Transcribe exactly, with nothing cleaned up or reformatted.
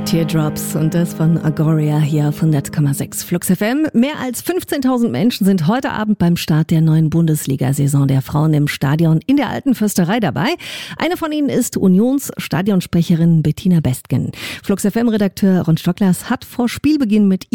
Teardrops und das von Agoria hier auf hundert Komma sechs Flux F M. Mehr als fünfzehntausend Menschen sind heute Abend beim Start der neuen Bundesliga-Saison der Frauen im Stadion in der Alten Försterei dabei. Eine von ihnen ist Unions-Stadionsprecherin Bettina Bestgen. Flux F M-Redakteur Ron Stocklers hat vor Spielbeginn mit